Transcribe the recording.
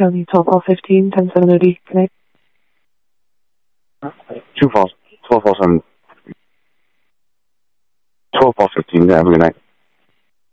County, 12-4-15, 10-7 OD, connect. 12-4-7, 12-4-15, have a good night.